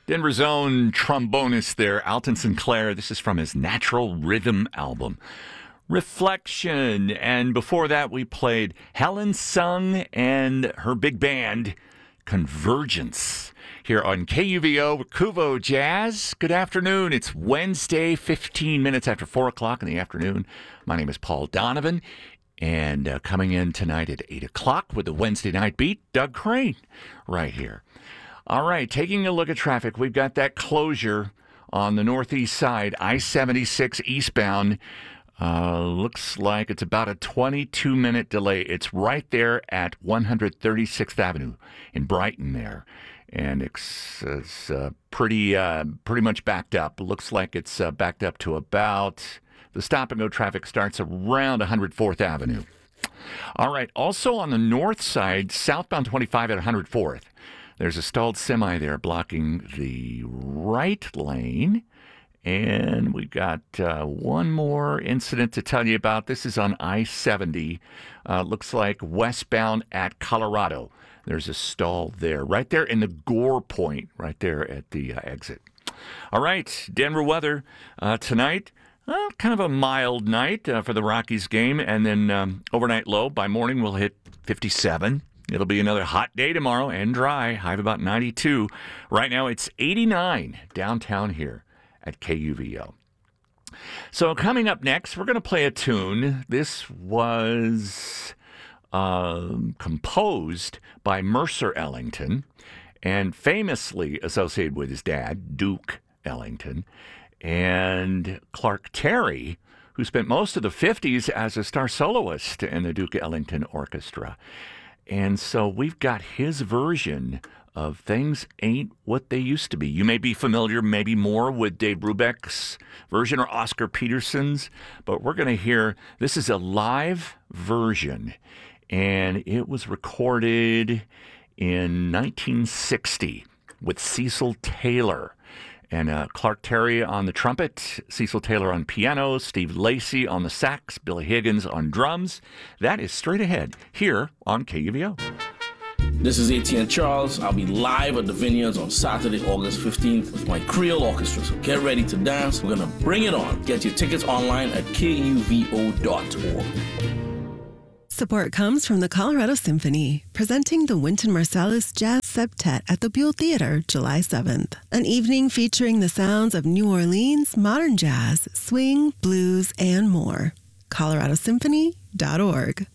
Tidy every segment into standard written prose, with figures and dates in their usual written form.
Denver's own trombonist there, Alton Sinclair. This is from his Natural Rhythm album, Reflection. And before that, we played Helen Sung and her big band, Convergence, here on KUVO Kuvo Jazz. Good afternoon. It's Wednesday, 15 minutes after 4 o'clock in the afternoon. My name is Paul Donovan. And coming in tonight at 8 o'clock with the Wednesday Night Beat, Doug Crane, right here. All right, taking a look at traffic, we've got that closure on the northeast side, I-76 eastbound. Looks like it's about a 22-minute delay. It's right there at 136th Avenue in Brighton there. And it's pretty much backed up. Looks like it's backed up to about... The stop-and-go traffic starts around 104th Avenue. All right, also on the north side, southbound 25 at 104th. There's a stalled semi there blocking the right lane. And we got one more incident to tell you about. This is on I-70. Looks like westbound at Colorado. There's a stall there, right there in the Gore Point, right there at the exit. All right, Denver weather tonight. Kind of a mild night for the Rockies game, and then overnight low. By morning, we'll hit 57. It'll be another hot day tomorrow and dry, high of about 92. Right now, it's 89 downtown here at KUVO. So coming up next, we're going to play a tune. This was composed by Mercer Ellington and famously associated with his dad, Duke Ellington. And Clark Terry, who spent most of the 50s as a star soloist in the Duke Ellington Orchestra. And so we've got his version of Things Ain't What They Used to Be. You may be familiar maybe more with Dave Brubeck's version or Oscar Peterson's, but we're going to hear, this is a live version, and it was recorded in 1960 with Cecil Taylor. And Clark Terry on the trumpet, Cecil Taylor on piano, Steve Lacy on the sax, Billy Higgins on drums. That is straight ahead here on KUVO. This is Etienne Charles. I'll be live at the Vineyards on Saturday, August 15th with my Creole Orchestra. So get ready to dance. We're going to bring it on. Get your tickets online at kuvo.org. Support comes from the Colorado Symphony, presenting the Wynton Marsalis Jazz Septet at the Buell Theater, July 7th. An evening featuring the sounds of New Orleans, modern jazz, swing, blues, and more. coloradosymphony.org.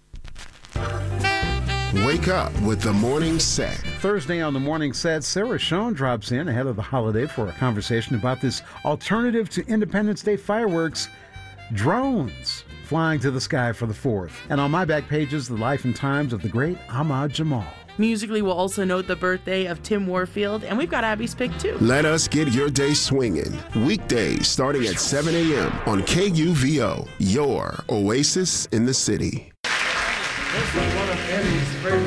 Wake up with the Morning Set. Thursday on the Morning Set, Sarah Schoen drops in ahead of the holiday for a conversation about this alternative to Independence Day fireworks, drones flying to the sky for the 4th. And on my back pages, the life and times of the great Ahmad Jamal. Musically, we'll also note the birthday of Tim Warfield, and we've got Abby's pick, too. Let us get your day swinging. Weekdays starting at 7 a.m. on KUVO, your oasis in the city. This is one of Eddie's favorite